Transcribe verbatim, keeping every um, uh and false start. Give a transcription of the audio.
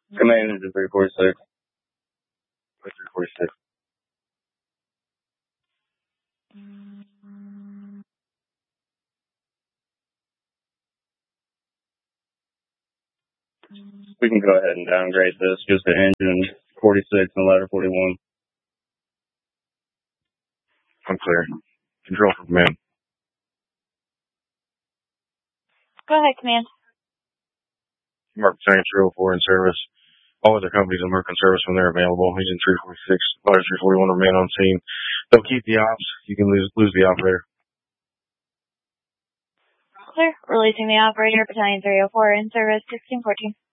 Command is three forty-six. three forty-six. We can go ahead and downgrade this just to engine forty-six and ladder forty-one. I'm clear. Control for command. Go ahead, command. Mark Battalion three oh four in service. All other companies will mark in service when they're available. Engine three forty-six, ladder three forty-one remain on scene. They'll keep the ops. You can lose lose the operator. Clear. Releasing the operator, Battalion three oh four in service, sixteen fourteen.